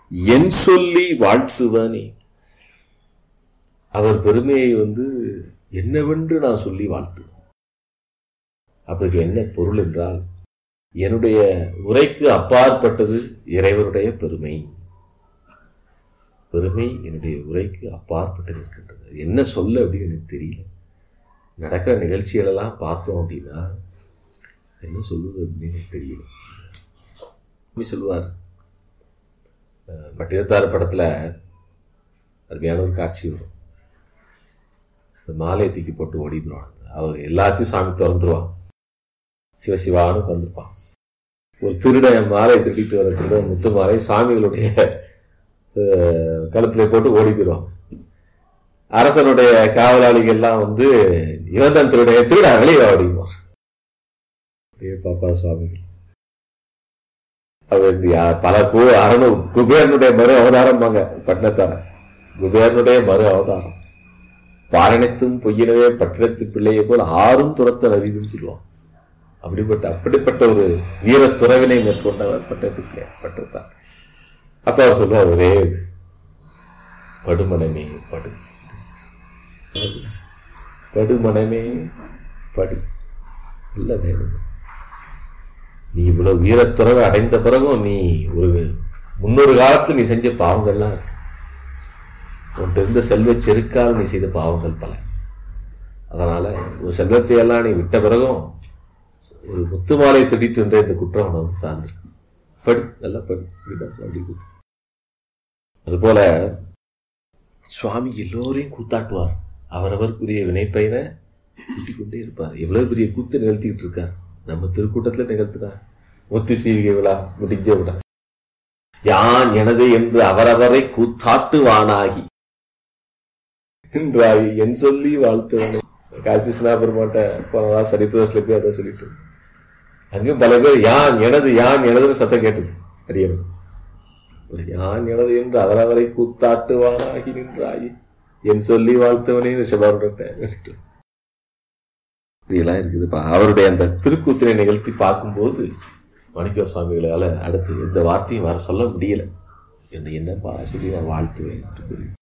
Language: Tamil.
என் சொல்லி வாழ்த்துவனே. அவர் பெருமையை என்னவென்று நான் சொல்லி வாழ்த்துவேன். அப்படி என்ன பொருள் என்றால், என்னுடைய உரைக்கு அப்பாற்பட்டது இறைவனுடைய பெருமை. பெருமை என்னுடைய உரைக்கு அப்பாற்பட்டு இருக்கின்றது. என்ன சொல்ல அப்படின்னு எனக்கு தெரியல. நடக்கிற நிகழ்ச்சிகளெல்லாம் பார்த்தோம் அப்படின்னா என்ன சொல்லுவது அப்படின்னு எனக்கு தெரியல. சொல்லுவார், பட்டினத்தார் படத்துல அருமையான ஒரு காட்சி வரும். இந்த மாலையை தூக்கி போட்டு ஓடிடுவான். அவ எல்லாத்தையும் சாமி திறந்துருவான். சிவசிவான்னு வந்திருப்பான். ஒரு திருடன் மாலையை திருடிட்டு வர திருடன் முத்து மாலை சாமிகளுடைய கழுத்துல போட்டு ஓடி போயிடுவான். அரசனுடைய காவலாளிகள்லாம் இவன் தான் திருடைய திருடா வெளியே ஓடிடுவான். பாப்பா சுவாமிகள் அவர் பல குபேரனுடைய மறு அவதாரம் வாங்க. பட்டினத்தார குபேரனுடைய மறு அவதாரம். பாரணித்தும் பொய்யினவே பட்டினத்து பிள்ளையை போல் ஆறும் துரத்தல் அறிதுன்னு சொல்லுவான். அப்படிப்பட்ட ஒரு வீர துறவினை மேற்கொண்டவர் பட்டத்து பிள்ளை பட்டினத்தார். அப்ப அவர் சொல்லுவார், ஒரே படுமனமே படு, படுமனமே படு. இல்ல வேணும், நீ இவ்வளவு வீரத்துறவை அடைந்த பிறகும் நீ ஒரு முன்னொரு காலத்துல நீ செஞ்ச பாவங்கள்லாம் இருக்கு. உன்ட்டு இருந்த செல்வ செருக்கால் நீ செய்த பாவங்கள் பல. அதனால ஒரு செல்வத்தை எல்லாம் நீ விட்ட பிறகும் ஒரு முத்து மாலை திட்டிட்டு என்ற இந்த குற்றம் உன்னை சார்ந்திருக்கு. படு, நல்லா படு. அப்படி அதுபோல சுவாமி எல்லோரையும் கூத்தாட்டுவார். அவரவருக்குரிய வினைப்பயனை கூட்டிக் கொண்டே இருப்பார். எவ்வளவு பெரிய கூத்து நிகழ்த்திக்கிட்டு இருக்கார். நம்ம திருக்கூட்டத்துல நிகழ்த்தினார். முத்து சீவிகை விழா முடிஞ்ச விழா. யான் எனது என்று அவரவரை கூத்தாட்டுவானாகி என்றாகி என் சொல்லி வாழ்த்துவனை. காசி விஸ்வநாபெருமாட்ட போனதா சரிப்பிரஸ்ல போய் அதை சொல்லிட்டு அங்கேயும் பல பேர் யான் எனதுன்னு சத்தம் கேட்டது. அடியணும் யான் எனது என்று அவரவரை கூத்தாட்டுவானாகி நின்றாகி என் சொல்லி வாழ்த்துவனே ரிஷபாருடைய இப்படியெல்லாம் இருக்குதுப்பா. அவருடைய அந்த திருக்கூத்தினை நிகழ்த்தி பார்க்கும்போது மாணிக்க சுவாமிகளால அடுத்து எந்த வார்த்தையும் வர சொல்ல முடியல. என்னப்பா சொல்லி நான் வாழ்த்துவேன்.